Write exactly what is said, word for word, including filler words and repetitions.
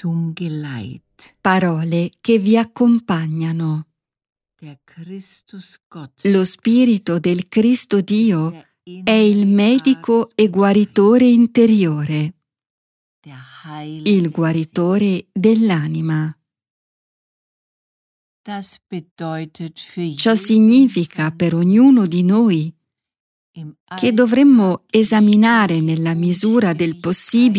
zum Geleit. Parole che vi accompagnano. Der Christus Gott Lo Spirito del Cristo Dio der è il innere medico Arzt e guaritore interiore, der Heiler il der guaritore dell'anima. Das bedeutet für Ciò jeden significa von per ognuno di noi im che Alltag dovremmo esaminare täglich nella misura del umständlich possibile